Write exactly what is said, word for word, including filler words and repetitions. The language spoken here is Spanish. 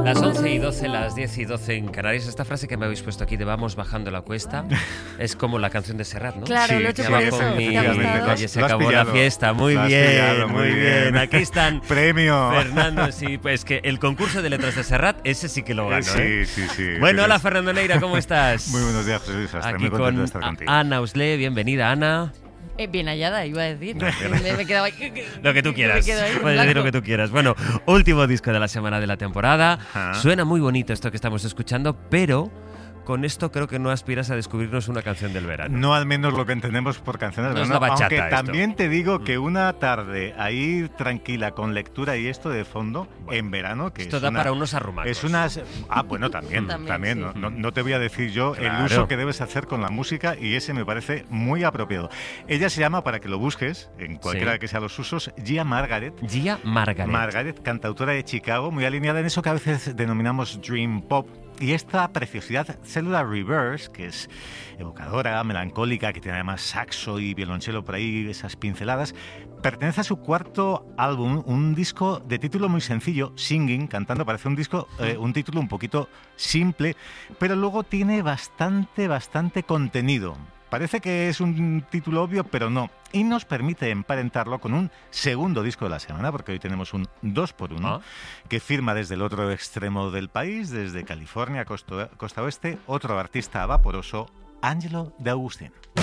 Las once y doce, las diez y doce en Canarias. Esta frase que me habéis puesto aquí de vamos bajando la cuesta es como la canción de Serrat, ¿no? Claro, Sí, lo he hecho sí, por sí, eso. efectivamente. ¿Te ha Oye, gustado? se Lo has acabó pillado. la fiesta. Muy Lo has bien, pillado, muy muy bien. bien. Aquí están Premio. Fernando, sí, pues que el concurso de letras de Serrat, ese sí que lo ganó, Sí, ¿eh? sí, sí. Bueno, hola Tienes- Fernando Neira, ¿cómo estás? Muy buenos días, José Luis. Hasta Aquí muy contento con de estar contigo. Ana Usle, bienvenida, Ana. Eh, bien hallada, iba a decir. me, me he quedado ahí. Lo que tú Me quieras. quedo ahí en Puedes decir lo blanco. que tú quieras. Bueno, último disco de la semana de la temporada. Ajá. Suena muy bonito esto que estamos escuchando, pero con esto creo que no aspiras a descubrirnos una canción del verano. No al menos lo que entendemos por canciones de No es verano, la bachata aunque esto. también te digo que una tarde ahí tranquila con lectura y esto de fondo en verano, que Esto es da una, para unos arrumacos. es unas ah bueno también También, también, sí. no, no, no te voy a decir yo Claro. el uso que debes hacer con la música y ese me parece muy apropiado. Ella se llama, para que lo busques en cualquiera Sí. que sean los usos, Gia Margaret. Gia Margaret. Margaret, cantautora de Chicago, muy alineada en eso que a veces denominamos dream pop. Y esta preciosidad, Cellular Reverse, que es evocadora, melancólica, que tiene además saxo y violonchelo por ahí, esas pinceladas, pertenece a su cuarto álbum, un disco de título muy sencillo, Singing, cantando, parece un disco, eh, un título un poquito simple, pero luego tiene bastante, bastante contenido. Parece que es un título obvio, pero no. Y nos permite emparentarlo con un segundo disco de la semana, porque hoy tenemos un dos por uno, Ah. que firma desde el otro extremo del país, desde California, costa, costa oeste, otro artista vaporoso, Angelo De Agustín.